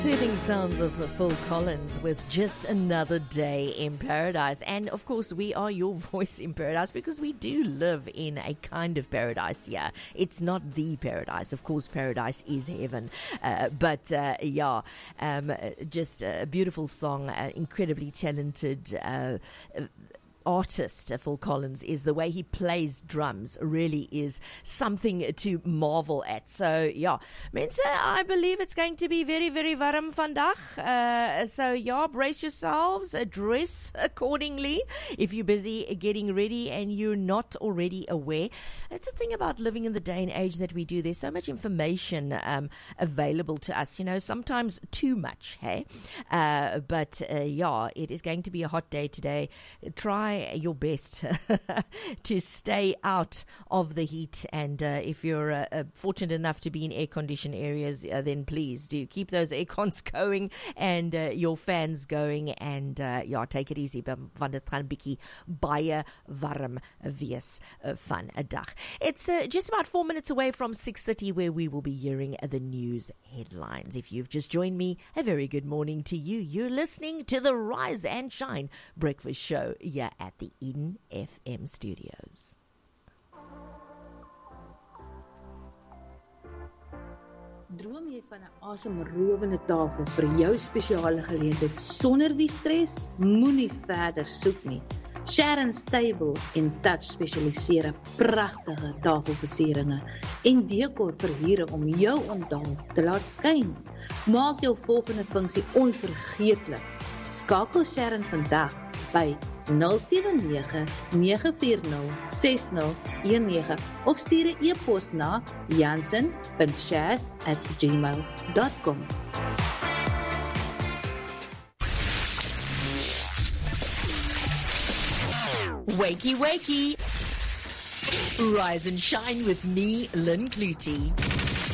Soothing sounds of Phil Collins with Just Another Day in Paradise. And of course, we are your voice in paradise because we do live in a kind of paradise here. It's not the paradise. Of course, paradise is heaven. Just a beautiful song, incredibly talented artist. Phil Collins is the way he plays drums really is something to marvel at. So mense, I believe it's going to be very, very warm vandag. So brace yourselves, dress accordingly if you're busy getting ready and you're not already aware. That's the thing about living in the day and age that we do. There's so much information available to us, sometimes too much, hey? It is going to be a hot day today. Try your best to stay out of the heat, and if you're fortunate enough to be in air-conditioned areas, then please do keep those air cons going and your fans going, and take it easy, want dit gaan bietjie baie warm wees van 'n dag. It's just about 4 minutes away from 6:30 where we will be hearing the news headlines. If you've just joined me, a very good morning to you. You're listening to the Rise and Shine Breakfast Show here at the Eden FM Studios. Droom jy van 'n asemrowende tafel vir jou spesiale geleentheid sonder die stres? Moenie verder soek nie. Sharon's Table en Touch spesialiseer in pragtige tafelversieringe en dekor verhuuring om jou onthaal te laat skyn. Maak jou volgende funksie onvergeetlik. Skakel Sharon vandag by 079-940-6019 of stuur 'n e-pos na jansen.shaz@gmail.com. Wakey, wakey. Rise and shine with me, Lynn Clutie.